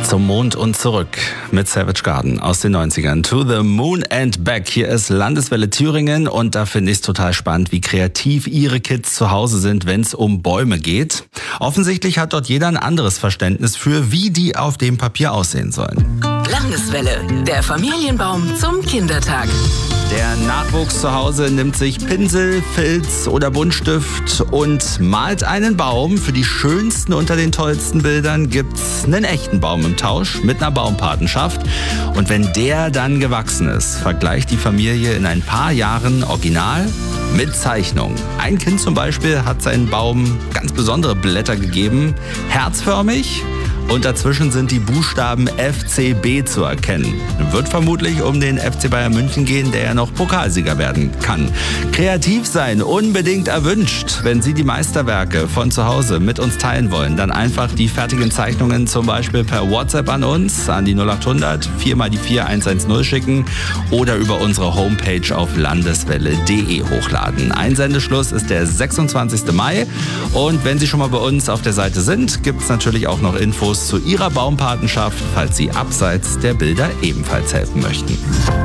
Zum Mond und zurück mit Savage Garden aus den 90ern. To the Moon and Back. Hier ist Landeswelle Thüringen und da finde ich es total spannend, wie kreativ Ihre Kids zu Hause sind, wenn es um Bäume geht. Offensichtlich hat dort jeder ein anderes Verständnis für, wie die auf dem Papier aussehen sollen. Landeswelle, der Familienbaum zum Kindertag. Der Nachwuchs zu Hause nimmt sich Pinsel, Filz oder Buntstift und malt einen Baum. Für die schönsten unter den tollsten Bildern gibt's einen echten Baum im Tausch mit einer Baumpatenschaft. Und wenn der dann gewachsen ist, vergleicht die Familie in ein paar Jahren Original mit Zeichnung. Ein Kind zum Beispiel hat seinen Baum ganz besondere Blätter gegeben, herzförmig. Und dazwischen sind die Buchstaben FCB zu erkennen. Wird vermutlich um den FC Bayern München gehen, der ja noch Pokalsieger werden kann. Kreativ sein, unbedingt erwünscht. Wenn Sie die Meisterwerke von zu Hause mit uns teilen wollen, dann einfach die fertigen Zeichnungen zum Beispiel per WhatsApp an uns, an die 0800 4x4 110 schicken oder über unsere Homepage auf landeswelle.de hochladen. Einsendeschluss ist der 26. Mai. Und wenn Sie schon mal bei uns auf der Seite sind, gibt es natürlich auch noch Infos zu Ihrer Baumpatenschaft, falls Sie abseits der Bilder ebenfalls helfen möchten.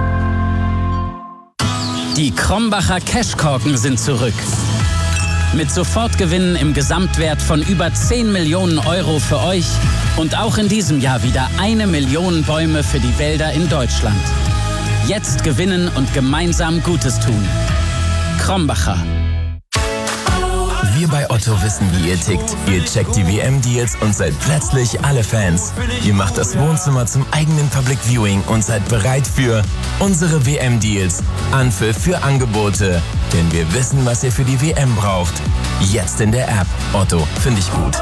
Die Krombacher Cashkorken sind zurück. Mit Sofortgewinnen im Gesamtwert von über 10 Millionen Euro für euch und auch in diesem Jahr wieder 1 Million Bäume für die Wälder in Deutschland. Jetzt gewinnen und gemeinsam Gutes tun. Krombacher. Wir bei Otto wissen, wie ihr tickt. Ihr checkt die WM-Deals und seid plötzlich alle Fans. Ihr macht das Wohnzimmer zum eigenen Public Viewing und seid bereit für unsere WM-Deals. Anpfiff für Angebote. Denn wir wissen, was ihr für die WM braucht. Jetzt in der App. Otto, finde ich gut.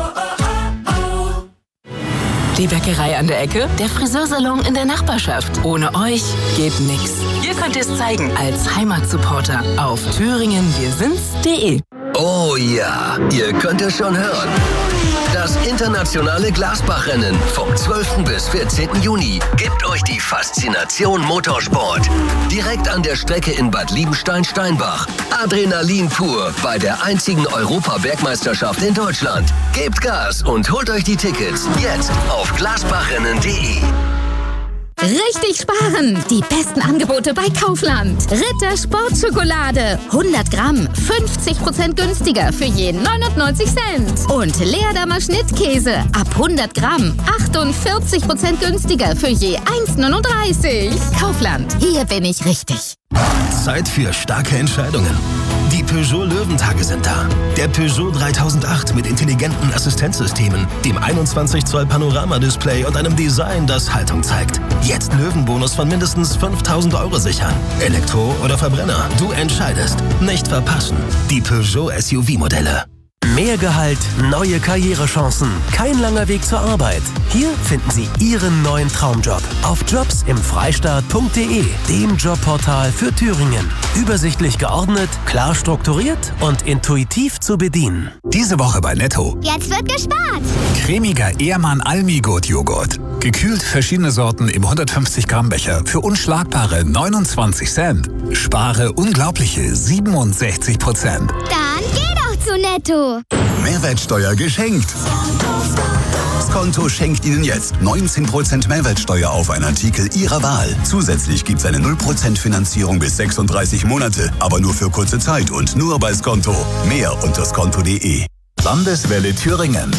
Die Bäckerei an der Ecke, der Friseursalon in der Nachbarschaft. Ohne euch geht nix. Ihr könnt es zeigen als Heimatsupporter auf thüringenwirsinds.de. Oh ja, ihr könnt es schon hören. Das internationale Glasbach-Rennen vom 12. bis 14. Juni gibt euch die Faszination Motorsport. Direkt an der Strecke in Bad Liebenstein-Steinbach. Adrenalin pur bei der einzigen Europabergmeisterschaft in Deutschland. Gebt Gas und holt euch die Tickets jetzt auf glasbachrennen.de. Richtig sparen! Die besten Angebote bei Kaufland. Ritter Sportschokolade. 100 Gramm, 50% günstiger für je 99 Cent. Und Leerdammer Schnittkäse. Ab 100 Gramm, 48% günstiger für je 1,39. Kaufland, hier bin ich richtig. Zeit für starke Entscheidungen. Die Peugeot Löwentage sind da. Der Peugeot 3008 mit intelligenten Assistenzsystemen, dem 21 Zoll Panoramadisplay und einem Design, das Haltung zeigt. Jetzt Löwenbonus von mindestens 5.000 Euro sichern. Elektro oder Verbrenner, du entscheidest. Nicht verpassen. Die Peugeot SUV-Modelle. Mehr Gehalt, neue Karrierechancen, kein langer Weg zur Arbeit. Hier finden Sie Ihren neuen Traumjob auf jobsimfreistaat.de, dem Jobportal für Thüringen. Übersichtlich geordnet, klar strukturiert und intuitiv zu bedienen. Diese Woche bei Netto. Jetzt wird gespart. Cremiger Ehrmann Almi-Gut-Joghurt. Gekühlt verschiedene Sorten im 150 Gramm Becher für unschlagbare 29 Cent. Spare unglaubliche 67%. Dann geh doch zu Netto. Mehrwertsteuer geschenkt. Skonto schenkt Ihnen jetzt 19% Mehrwertsteuer auf einen Artikel Ihrer Wahl. Zusätzlich gibt es eine 0% Finanzierung bis 36 Monate, aber nur für kurze Zeit und nur bei Skonto. Mehr unter skonto.de. Landeswelle Thüringen.